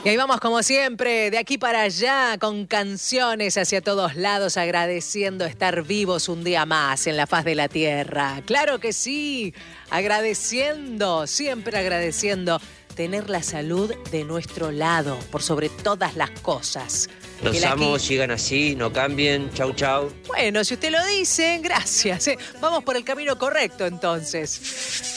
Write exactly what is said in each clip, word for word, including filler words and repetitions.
Y ahí vamos como siempre, de aquí para allá, con canciones hacia todos lados, agradeciendo estar vivos un día más en la faz de la tierra. Claro que sí, agradeciendo, siempre agradeciendo tener la salud de nuestro lado, por sobre todas las cosas. Los amo, sigan así, no cambien, chau chau. Bueno, si usted lo dice, gracias. ¿eh? Vamos por el camino correcto entonces.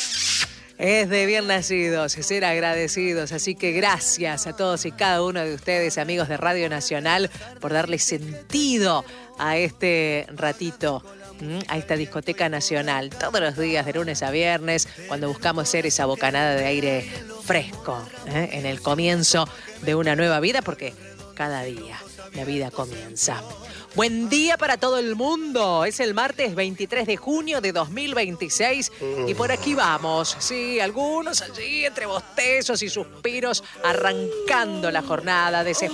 Es de bien nacidos, ser agradecidos, así que gracias a todos y cada uno de ustedes, amigos de Radio Nacional, por darle sentido a este ratito, a esta discoteca nacional, todos los días, de lunes a viernes, cuando buscamos ser esa bocanada de aire fresco, ¿eh? en el comienzo de una nueva vida, porque cada día la vida comienza. Buen día para todo el mundo. Es el martes veintitrés de junio de dos mil veintiséis y por aquí vamos. Sí, algunos allí entre bostezos y suspiros arrancando la jornada. Deses...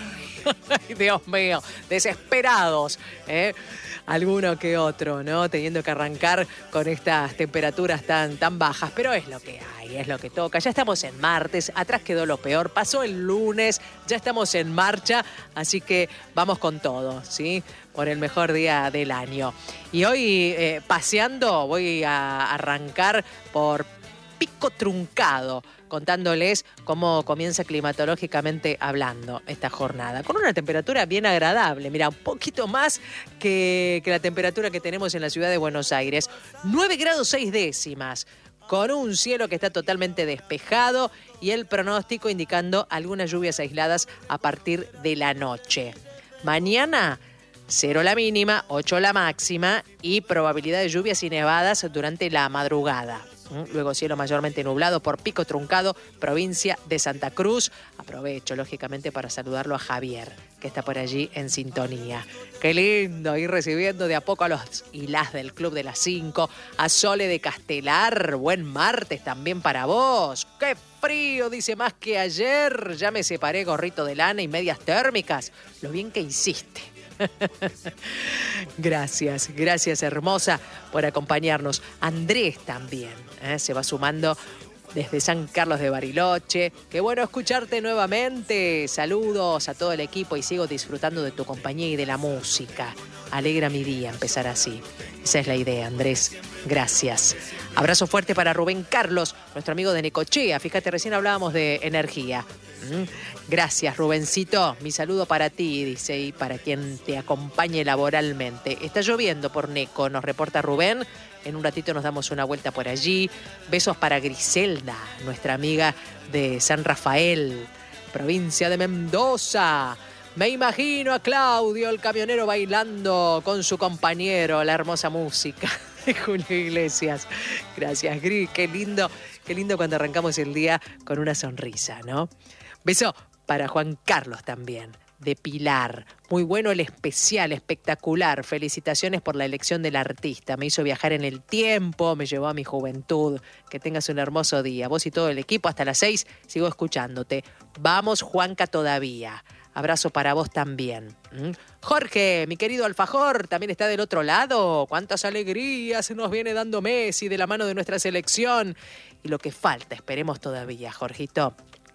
Ay, Dios mío, desesperados, ¿eh? Alguno que otro, ¿no? Teniendo que arrancar con estas temperaturas tan, tan bajas, pero es lo que hay, es lo que toca. Ya estamos en martes, atrás quedó lo peor, pasó el lunes, ya estamos en marcha, así que vamos con todo, ¿sí? Por el mejor día del año. Y hoy, eh, paseando, voy a arrancar por Pico Truncado, contándoles cómo comienza climatológicamente hablando esta jornada. Con una temperatura bien agradable, mira, un poquito más que, que la temperatura que tenemos en la ciudad de Buenos Aires. nueve grados seis décimas, con un cielo que está totalmente despejado y el pronóstico indicando algunas lluvias aisladas a partir de la noche. Mañana, cero la mínima, ocho la máxima y probabilidad de lluvias y nevadas durante la madrugada. Luego cielo mayormente nublado por Pico Truncado, provincia de Santa Cruz. Aprovecho, lógicamente, para saludarlo a Javier, que está por allí en sintonía. Qué lindo ir recibiendo de a poco a los y las del Club de las cinco. A Sole de Castelar, buen martes también para vos. ¡Qué frío! Dice, más que ayer. Ya me separé, gorrito de lana y medias térmicas. Lo bien que hiciste. Gracias, gracias hermosa por acompañarnos. Andrés también ¿eh? se va sumando desde San Carlos de Bariloche. Qué bueno escucharte nuevamente. Saludos a todo el equipo y sigo disfrutando de tu compañía y de la música. Alegra mi día empezar así. Esa es la idea, Andrés. Gracias. Abrazo fuerte para Rubén Carlos, nuestro amigo de Necochea. Fíjate, recién hablábamos de energía. Gracias, Rubencito. Mi saludo para ti, dice, y para quien te acompañe laboralmente. Está lloviendo por Neco, nos reporta Rubén. En un ratito nos damos una vuelta por allí. Besos para Griselda, nuestra amiga de San Rafael, provincia de Mendoza. Me imagino a Claudio, el camionero, bailando con su compañero, la hermosa música de Julio Iglesias. Gracias, Gris. Qué lindo, qué lindo cuando arrancamos el día con una sonrisa, ¿no? Beso para Juan Carlos también, de Pilar. Muy bueno el especial, espectacular. Felicitaciones por la elección del artista. Me hizo viajar en el tiempo, me llevó a mi juventud. Que tengas un hermoso día. Vos y todo el equipo, hasta las seis, sigo escuchándote. Vamos, Juanca, todavía. Abrazo para vos también. ¿Mm? Jorge, mi querido alfajor, también está del otro lado. Cuántas alegrías nos viene dando Messi de la mano de nuestra selección. Y lo que falta, esperemos todavía, Jorgito.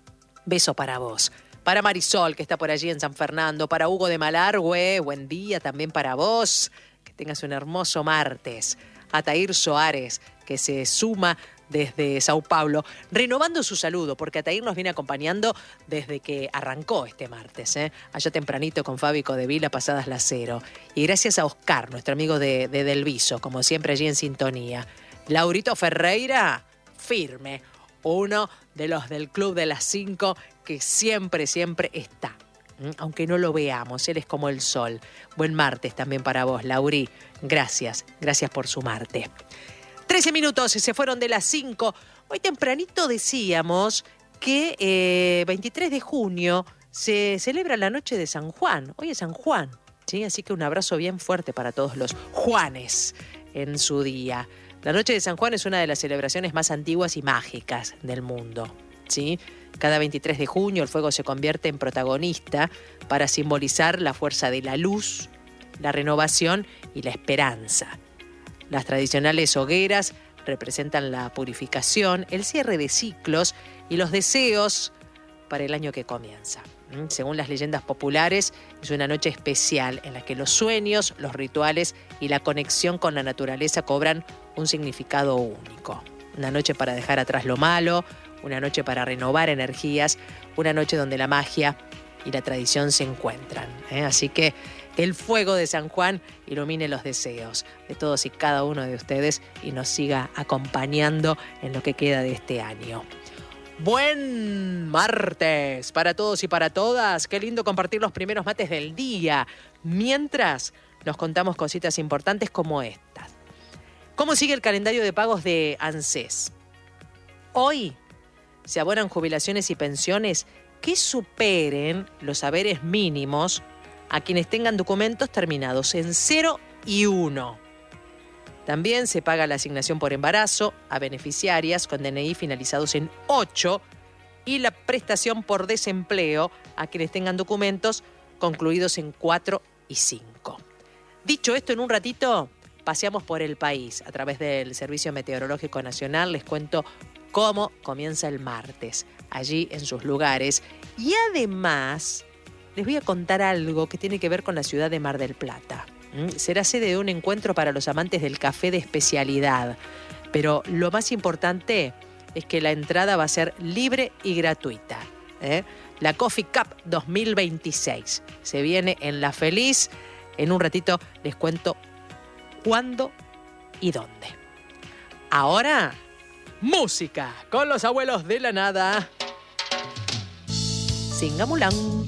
Beso para vos. Para Marisol, que está por allí en San Fernando. Para Hugo de Malargüe, buen día también para vos. Que tengas un hermoso martes. A Tair Soares, que se suma desde Sao Paulo, renovando su saludo, porque Atair nos viene acompañando desde que arrancó este martes, ¿eh? allá tempranito con Fabi Codevila, pasadas las cero. Y gracias a Oscar, nuestro amigo de, de Delviso, como siempre allí en sintonía. Laurito Ferreira, firme, uno de los del Club de las cinco que siempre, siempre está. Aunque no lo veamos, él es como el sol. Buen martes también para vos, Lauri. Gracias, gracias por sumarte. trece minutos se fueron de las cinco. Hoy tempranito decíamos que eh, veintitrés de junio se celebra la noche de San Juan. Hoy es San Juan, ¿sí? Así que un abrazo bien fuerte para todos los Juanes en su día. La noche de San Juan es una de las celebraciones más antiguas y mágicas del mundo, ¿sí? Cada veintitrés de junio el fuego se convierte en protagonista para simbolizar la fuerza de la luz, la renovación y la esperanza. Las tradicionales hogueras representan la purificación, el cierre de ciclos y los deseos para el año que comienza. Según las leyendas populares, es una noche especial en la que los sueños, los rituales y la conexión con la naturaleza cobran un significado único. Una noche para dejar atrás lo malo, una noche para renovar energías, una noche donde la magia y la tradición se encuentran, ¿eh? Así que el fuego de San Juan ilumine los deseos de todos y cada uno de ustedes y nos siga acompañando en lo que queda de este año. Buen martes para todos y para todas. Qué lindo compartir los primeros mates del día. Mientras nos contamos cositas importantes como estas. ¿Cómo sigue el calendario de pagos de ANSES? Hoy se abonan jubilaciones y pensiones que superen los saberes mínimos a quienes tengan documentos terminados en cero y uno. También se paga la asignación por embarazo a beneficiarias con D N I finalizados en ocho y la prestación por desempleo a quienes tengan documentos concluidos en cuatro y cinco. Dicho esto, en un ratito paseamos por el país. A través del Servicio Meteorológico Nacional les cuento cómo comienza el martes, allí en sus lugares. Y además les voy a contar algo que tiene que ver con la ciudad de Mar del Plata. Será sede de un encuentro para los amantes del café de especialidad. Pero lo más importante es que la entrada va a ser libre y gratuita, ¿eh? La Coffee Cup dos mil veintiséis. Se viene en La Feliz. En un ratito les cuento cuándo y dónde. Ahora, música con los abuelos de la nada. Singamulán.